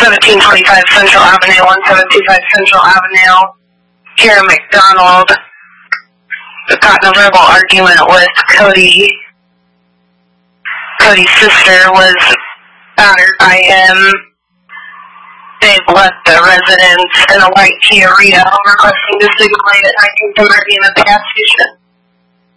1725 Central Avenue, 1725 Central Avenue, here in McDonald. Got in a verbal argument with Cody. Cody's sister was battered by him. They've left the residence in a white Kia Rio requesting to signal at 19th and Meridian at the gas station.